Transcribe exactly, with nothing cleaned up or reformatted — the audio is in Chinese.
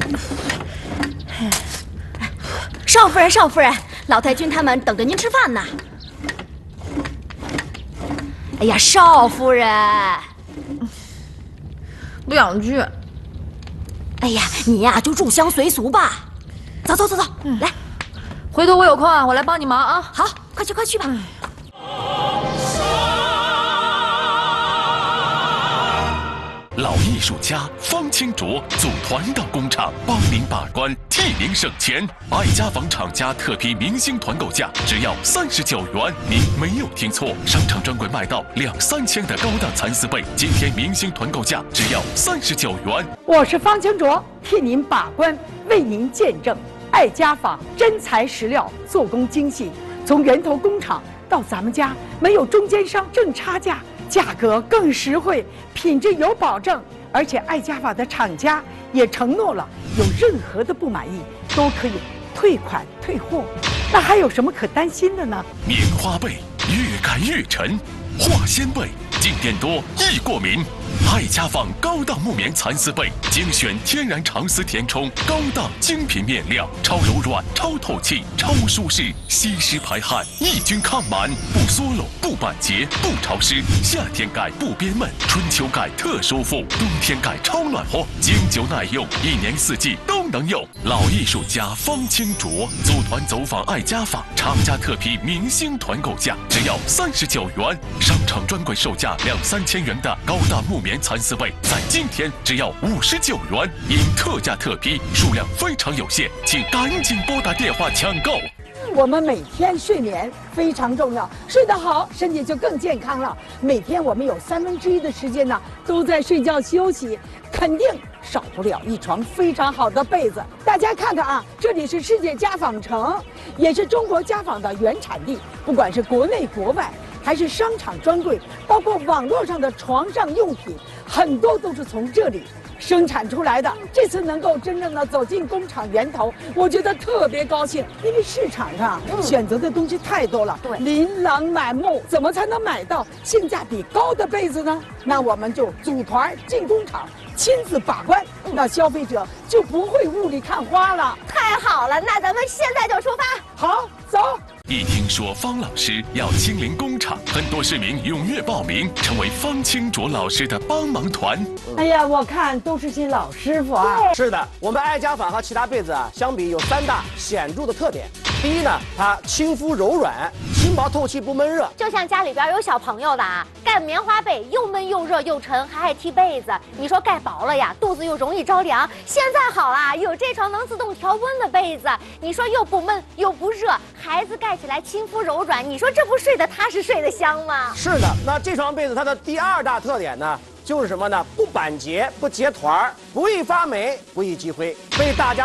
少夫人，少夫人，老太君他们等着您吃饭呢。哎呀，少夫人， 两句。 哎呀，你呀就入乡随俗吧。走走走走，嗯、来， 回头我有空啊，我来帮你忙啊。 好，快去快去吧。嗯老艺术家方清卓组团到工厂，帮您把关，替您省钱。爱家纺厂家特批明星团购价只要三十九元，您没有听错，商场专柜卖到两三千的高档蚕丝被，今天明星团购价只要三十九元。 我是方清卓，替您把关，为您见证。爱家纺真材实料，做工精细，从源头工厂到咱们家，没有中间商挣差价。 价格更实惠，品质有保证，而且爱家纺的厂家也承诺了，有任何的不满意都可以退款退货。那还有什么可担心的呢？ 棉花被越改越沉，化纤被静电多易过敏。爱家纺高档木棉蚕丝被，精选天然长丝填充，高档精品面料，超柔软、超透气、超舒适，吸湿排汗，抑菌抗螨，不缩漏、不板结、不潮湿。夏天改不憋闷，春秋改特舒服，冬天改超暖和，经久耐用，一年四季都能用。老艺术家方清卓组团走访爱家纺，厂家特批明星团购价只要三十九元，商场专柜售价两三千元的高档木棉蚕丝被，在今天只要五十九元，因特价特批，数量非常有限，请赶紧拨打电话抢购。 我们每天睡眠非常重要，睡得好，身体就更健康了。每天我们有三分之一的时间呢，都在睡觉休息，肯定少不了一床非常好的被子。大家看看啊，这里是世界家纺城，也是中国家纺的原产地。不管是国内国外，还是商场专柜，包括网络上的床上用品，很多都是从这里 生产出来的，这次能够真正的走进工厂源头，我觉得特别高兴，因为市场上选择的东西太多了，对，琳琅满目，怎么才能买到性价比高的被子呢？那我们就组团进工厂，亲自把关，那消费者就不会雾里看花了。 太好了，那咱们现在就出发。 好，走。 一听说方老师要亲临工厂，很多市民踊跃报名，成为方清卓老师的帮忙团。 哎呀，我看都是些老师傅啊。 是的，我们爱家纺和其他被子啊相比，有三大显著的特点。第一呢，它亲肤柔软，轻薄透气，不闷热。 就像家里边有小朋友的啊，盖棉花被又闷又热又沉，还爱踢被子。你说盖薄了呀，肚子又容易着凉。现在好啦，有这床能自动调温的被子，你说又不闷又不热，孩子盖起来亲肤柔软，你说这不睡得踏实睡得香吗？ 是的，那这床被子它的第二大特点呢，就是什么呢？不板结，不结团儿，不易发霉，不易积灰，被大家